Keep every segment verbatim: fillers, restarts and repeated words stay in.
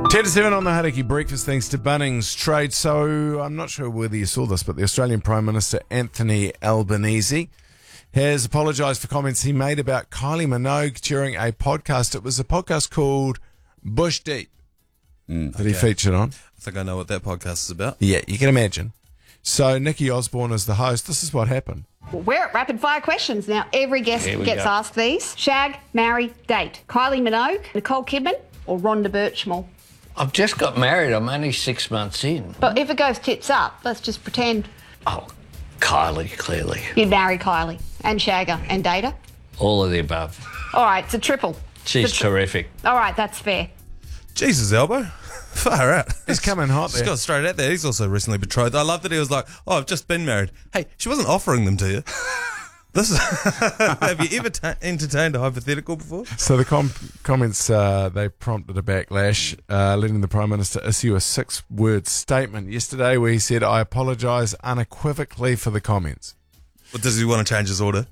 ten to seven on the Hauraki Breakfast, thanks to Bunnings Trade. So I'm not sure whether you saw this, but the Australian Prime Minister Anthony Albanese has apologised for comments he made about Kylie Minogue during a podcast. It was a podcast called Bush Deep mm, that okay. he featured on. I think I know what that podcast is about. Yeah, you can imagine. So Nikki Osborne is the host. This is what happened. Well, we're at rapid fire questions now. Every guest gets go. asked these. Shag, marry, date. Kylie Minogue, Nicole Kidman or Rhonda Birchmore? I've just got married. I'm only six months in. But if it goes tits up, let's just pretend Oh, Kylie, clearly. you'd marry Kylie and Shagger and date her. All of the above. All right, it's a triple. She's It's a tri- terrific. All right, that's fair. Jesus, Elbow. Far out. He's coming hot He's there. got straight out there. He's also recently betrothed. I love that he was like, oh, I've just been married. Hey, she wasn't offering them to you. This is Have you ever ta entertained a hypothetical before? So the com- comments, uh, they prompted a backlash, uh, letting the Prime Minister issue a six-word statement yesterday where he said, I apologise unequivocally for the comments. What, does he want to change his order?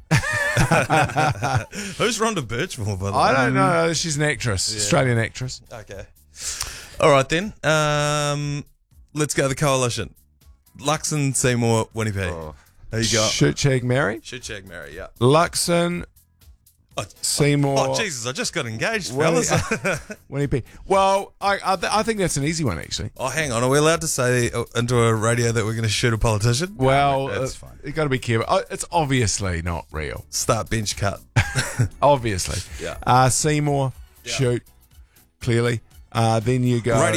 Who's Rhonda Birchmore, by the way? I don't know. She's an actress, Yeah. Australian actress. Okay. All right, then. Um, let's go to the coalition. Luxon, Seymour, Winnipeg. Oh. There you go. Shoot, Shag, marry. Should check Mary, yeah. Luxon, Oh, Seymour. oh, Jesus, I just got engaged, Winnie- fellas. Winnipeg. Well, I I, th- I think that's an easy one, actually. Oh, hang on. Are we allowed to say uh, into a radio that we're going to shoot a politician? Well, that's uh, fine. you got to be careful. Uh, it's obviously not real. Start bench cut. Obviously. Yeah. Uh, Seymour, Yeah. shoot, clearly. Uh, then you go. Radio